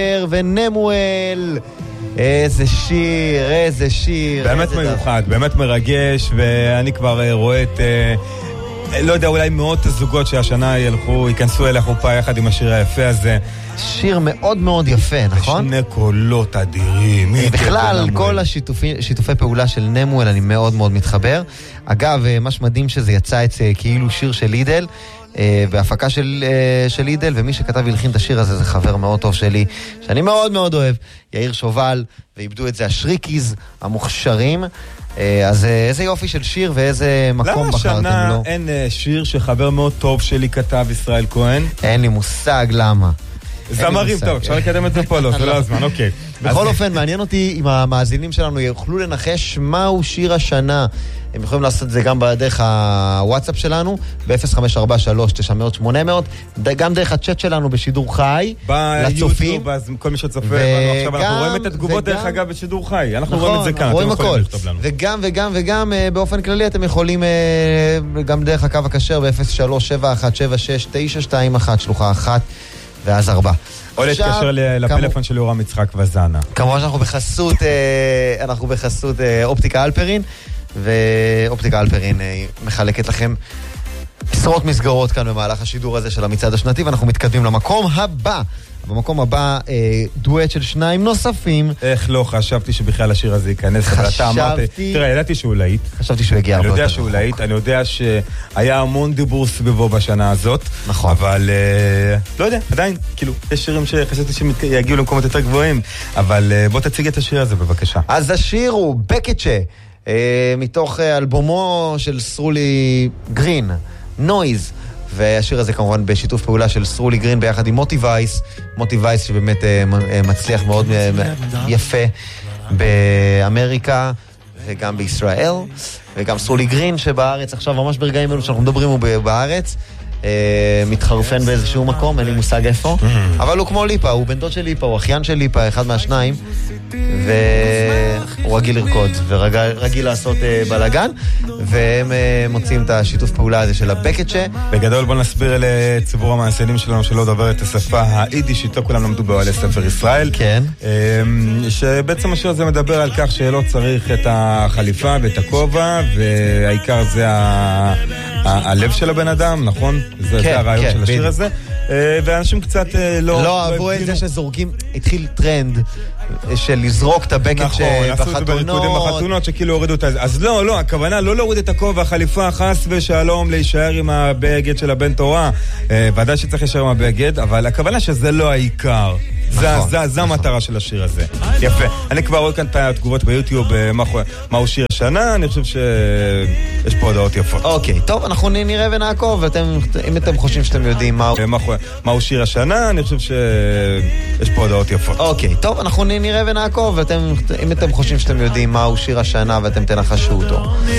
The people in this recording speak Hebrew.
ונמואל, איזה שיר, באמת מיוחד, באמת מרגש, ואני כבר רואה את, לא יודע, אולי מאות הזוגות שהשנה ייכנסו אל החופה יחד עם השיר היפה הזה. שיר מאוד מאוד יפה, נכון? שני קולות אדירים. בכלל, כל השיתופי פעולה של נמואל אני מאוד מאוד מתחבר. אגב, מה שמדהים שזה יצא כאילו שיר של לידל, בהפקה של לידל, ומי שכתב והלחין את השיר הזה זה חבר מאוד טוב שלי, שאני מאוד מאוד אוהב, יאיר שובל, ואיבדו את זה השריקיז המוכשרים. אז איזה יופי של שיר ואיזה מקום בחרתם לו. למה השנה אין שיר שחבר מאוד טוב שלי כתב, ישראל כהן? אין לי מושג למה. זמרים, טוב, אפשר לקדם את זה פה, לא, זה לא הזמן, אוקיי. בכל אופן, מעניין אותי אם המאזינים שלנו יוכלו לנחש מהו שיר השנה. הם יכולים לעשות את זה גם בדרך הוואטסאפ שלנו, ב-0543-900-800, גם דרך הצ'אט שלנו בשידור חי, לצופים. אז כל מי שצופה, עכשיו אנחנו רואים את התגובות דרך אגב בשידור חי, אנחנו רואים את זה כאן, אתם יכולים לכתוב לנו. וגם באופן כללי אתם יכולים גם דרך הקו הכשר ב-0371769221, שלוחה 1 ואז 4. או להתקשר לפלאפון של יורם יצחק וזנה. כמובן שאנחנו בחסות אופטיקה אלפרין, ואופטיקה אלפרין מחלקת לכם עשרות מסגרות כאן במהלך השידור הזה של המצעד השנתי, ואנחנו מתקדמים למקום הבא. במקום הבא דואט של שניים נוספים. איך לא, חשבתי שבכלל השיר הזה ייכנס. תראה, ידעתי שהוא להיט. חשבתי שהוא יגיע. אני יודע שהוא להיט, אני יודע שהיה המון דיבור סביבו בשנה הזאת. נכון. אבל לא יודע, עדיין, כאילו, יש שירים שחשבתי שיגיעו למקומות יותר גבוהים, אבל בוא תציג את השיר הזה בבקשה. אז השיר הוא בקצ'ה, מתוך אלבומו של סרולי גרין, נויז. והשיר הזה כמובן בשיתוף פעולה של סרולי גרין ביחד עם מוטי וייס, שבאמת מצליח מאוד יפה באמריקה וגם בישראל, וגם סרולי גרין שבארץ עכשיו ממש ברגעים אלו שאנחנו מדברים הוא בארץ, מתחרפן באיזשהו מקום, אין לי מושג איפה, אבל הוא כמו ליפה, הוא בן דוד של ליפה, הוא אחיין של ליפה, אחד מהשניים, והוא רגיל לרקוד ורגיל לעשות בלגן, והם מוצאים את השיתוף פעולה הזה של הבקצ'ה. בגדול בוא נסביר לציבור המאזינים שלנו שלא דובר את השפה היידיש, איתו כולם למדו באוהלי ספר ישראל. כן. שבעצם השיר הזה מדבר על כך שלא צריך את החליפה ואת הכובע, והעיקר זה הלב של הבן אדם, נכון? זה הרעיון של השיר הזה. ואנשים קצת לא אהבו את זה שזורקים, התחיל טרנד של לזרוק את הבקט בחתונות שכאילו הורידו את זה. אז לא, הכוונה לא להוריד את הכובע, חליפה, חס ושלום, להישאר עם הבגד של הבן תורה. ודאי שצריך להישאר עם הבגד, אבל הכוונה שזה לא העיקר. זה המטרה של השיר הזה. יפה. אני כבר רואה כאן את התגובות ביוטיוב, מהו שיר השנה, אני חושב שיש פה הודעות יפות. אוקיי, טוב, אנחנו נראה ונעקוב, אם אתם חושבים שאתם יודעים מהו שיר השנה, אני חושב שיש פה הודעות יפות. אוקיי, טוב, אנחנו נראה ונעקוב, אם אתם חושבים שאתם יודעים מהו שיר השנה ואתם תנחשו אותו.